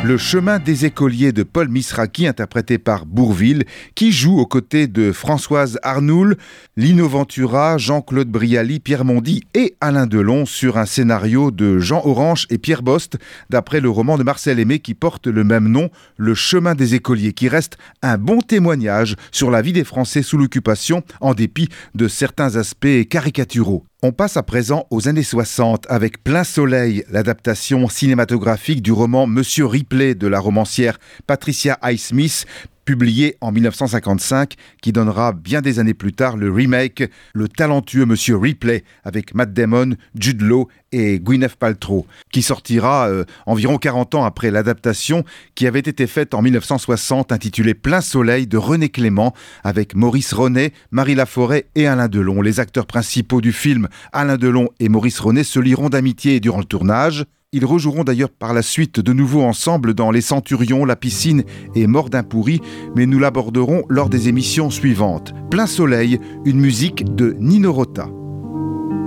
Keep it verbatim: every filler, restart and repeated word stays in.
Le chemin des écoliers de Paul Misraki, interprété par Bourvil, qui joue aux côtés de Françoise Arnoul, Lino Ventura, Jean-Claude Brialy, Pierre Mondy et Alain Delon sur un scénario de Jean Orange et Pierre Bost, d'après le roman de Marcel Aimé qui porte le même nom, Le chemin des écoliers, qui reste un bon témoignage sur la vie des Français sous l'occupation, en dépit de certains aspects caricaturaux. On passe à présent aux années soixante avec Plein Soleil, l'adaptation cinématographique du roman Monsieur Ripley de la romancière Patricia Highsmith, publié en dix-neuf cent cinquante-cinq, qui donnera bien des années plus tard le remake Le talentueux Monsieur Ripley avec Matt Damon, Jude Law et Gwyneth Paltrow, qui sortira euh, environ quarante ans après l'adaptation qui avait été faite en dix-neuf cent soixante, intitulée Plein Soleil de René Clément, avec Maurice Ronet, Marie Laforêt et Alain Delon. Les acteurs principaux du film, Alain Delon et Maurice Ronet, se lieront d'amitié durant le tournage. Ils rejoueront d'ailleurs par la suite de nouveau ensemble dans Les Centurions, La Piscine et Mort d'un pourri, mais nous l'aborderons lors des émissions suivantes. Plein Soleil, une musique de Nino Rota.